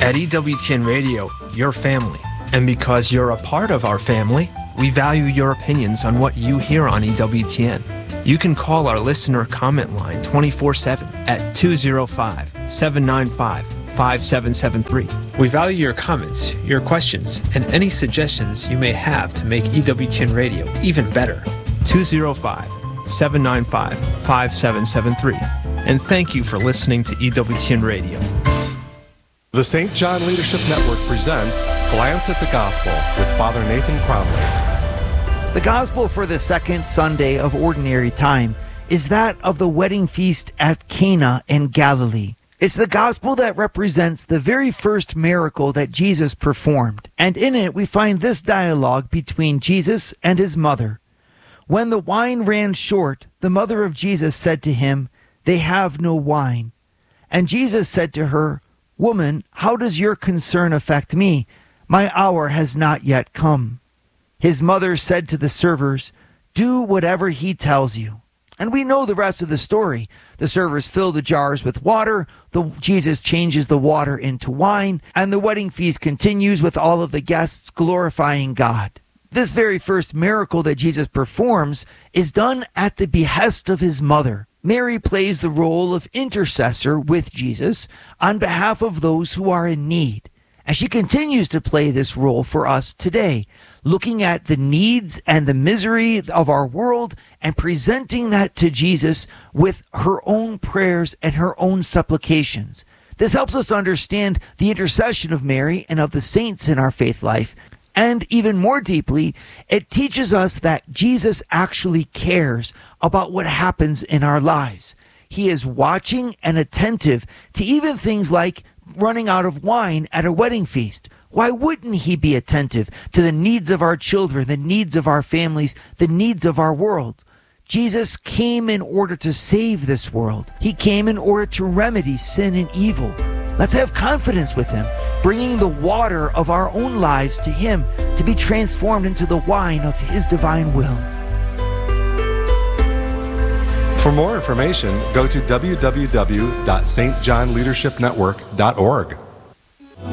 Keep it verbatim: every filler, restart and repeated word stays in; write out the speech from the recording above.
At E W T N Radio, you're family. And because you're a part of our family, we value your opinions on what you hear on E W T N. You can call our listener comment line twenty-four seven at two oh five, seven nine five, five seven seven three. We value your comments, your questions, and any suggestions you may have to make E W T N Radio even better. two oh five, seven nine five, five seven seven three. And thank you for listening to E W T N Radio. The Saint John Leadership Network presents Glance at the Gospel with Father Nathan Cromley. The Gospel for the second Sunday of Ordinary Time is that of the wedding feast at Cana in Galilee. It's the Gospel that represents the very first miracle that Jesus performed, and in it we find this dialogue between Jesus and his mother. When the wine ran short, the mother of Jesus said to him, "They have no wine." And Jesus said to her, "Woman, how does your concern affect me? My hour has not yet come." His mother said to the servers, "Do whatever he tells you." And we know the rest of the story. The servers fill the jars with water, the, Jesus changes the water into wine, and the wedding feast continues with all of the guests glorifying God. This very first miracle that Jesus performs is done at the behest of his mother. Mary plays the role of intercessor with Jesus on behalf of those who are in need. And she continues to play this role for us today, looking at the needs and the misery of our world and presenting that to Jesus with her own prayers and her own supplications. This helps us understand the intercession of Mary and of the saints in our faith life. And even more deeply, it teaches us that Jesus actually cares about what happens in our lives. He is watching and attentive to even things like running out of wine at a wedding feast. Why wouldn't he be attentive to the needs of our children, the needs of our families, the needs of our world? Jesus came in order to save this world. He came in order to remedy sin and evil. Let's have confidence with him, bringing the water of our own lives to him to be transformed into the wine of his divine will. For more information, go to w w w dot s t john leadership network dot org.